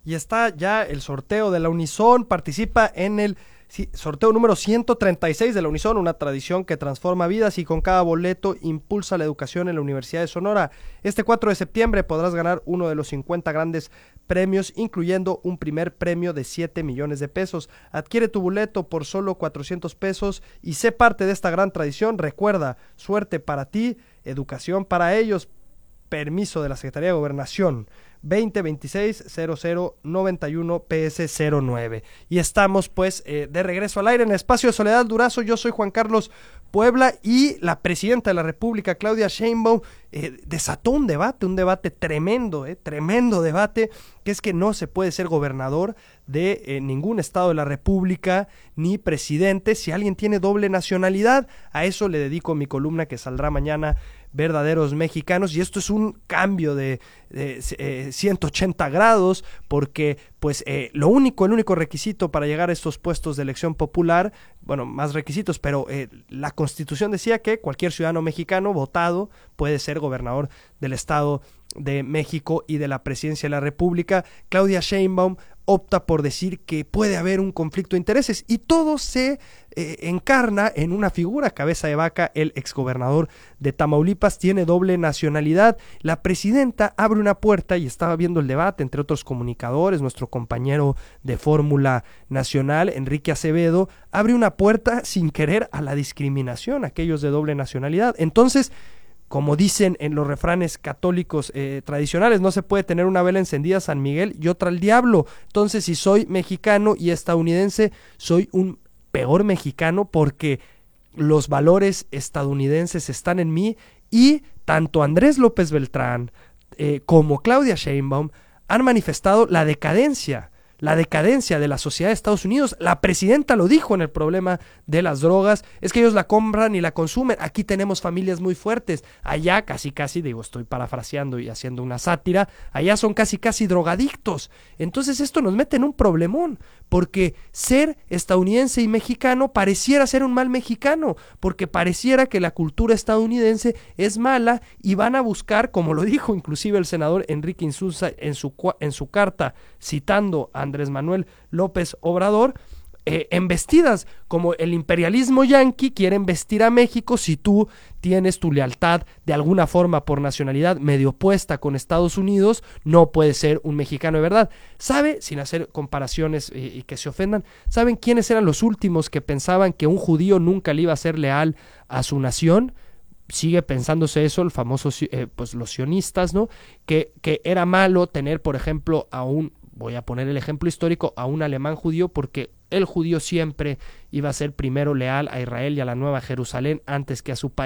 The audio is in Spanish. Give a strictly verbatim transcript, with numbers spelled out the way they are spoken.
y está ya el sorteo de la Unison. Participa en el sí, sorteo número ciento treinta y seis de la Unison, una tradición que transforma vidas y con cada boleto impulsa la educación en la Universidad de Sonora. Este cuatro de septiembre podrás ganar uno de los cincuenta grandes premios, incluyendo un primer premio de siete millones de pesos. Adquiere tu boleto por solo cuatrocientos pesos y sé parte de esta gran tradición. Recuerda, suerte para ti, educación para ellos. Permiso de la Secretaría de Gobernación veinte veintiséis cero cero noventa y uno P S cero nueve. Y estamos pues eh, de regreso al aire en el espacio de Soledad Durazo. Yo soy Juan Carlos Puebla y la presidenta de la República, Claudia Sheinbaum, eh, desató un debate, un debate tremendo, eh, tremendo debate, que es que no se puede ser gobernador de eh, ningún estado de la República, ni presidente, si alguien tiene doble nacionalidad. A eso le dedico mi columna que saldrá mañana, Verdaderos Mexicanos, y esto es un cambio de, de eh, ciento ochenta grados, porque pues eh, lo único, el único requisito para llegar a estos puestos de elección popular, bueno, más requisitos, pero eh, la Constitución decía que cualquier ciudadano mexicano votado puede ser gobernador del Estado de México y de la Presidencia de la República. Claudia Sheinbaum opta por decir que puede haber un conflicto de intereses y todo se eh, encarna en una figura, cabeza de vaca, el exgobernador de Tamaulipas tiene doble nacionalidad. La presidenta abre una puerta, y estaba viendo el debate entre otros comunicadores, nuestro compañero de Fórmula Nacional, Enrique Acevedo, abre una puerta sin querer a la discriminación, aquellos de doble nacionalidad. Entonces, como dicen en los refranes católicos eh, tradicionales, no se puede tener una vela encendida a San Miguel y otra al diablo. Entonces, si soy mexicano y estadounidense, soy un peor mexicano porque los valores estadounidenses están en mí, y tanto Andrés López Beltrán eh, como Claudia Sheinbaum han manifestado la decadencia, la decadencia de la sociedad de Estados Unidos. La presidenta lo dijo en el problema de las drogas, es que ellos la compran y la consumen. Aquí tenemos familias muy fuertes, allá casi casi, digo, estoy parafraseando y haciendo una sátira, allá son casi casi drogadictos. Entonces esto nos mete en un problemón, porque ser estadounidense y mexicano pareciera ser un mal mexicano, porque pareciera que la cultura estadounidense es mala, y van a buscar, como lo dijo inclusive el senador Enrique Insulza en su, en su carta, citando a Andrés Manuel López Obrador, eh, embestidas, como el imperialismo yanqui quiere embestir a México. Si tú tienes tu lealtad de alguna forma por nacionalidad medio opuesta con Estados Unidos, no puedes ser un mexicano de verdad. ¿Sabe? Sin hacer comparaciones eh, y que se ofendan, ¿saben quiénes eran los últimos que pensaban que un judío nunca le iba a ser leal a su nación? Sigue pensándose eso, el famoso, eh, pues los sionistas, ¿no? Que, que era malo tener, por ejemplo, a un, voy a poner el ejemplo histórico, a un alemán judío, porque el judío siempre iba a ser primero leal a Israel y a la Nueva Jerusalén antes que a su país.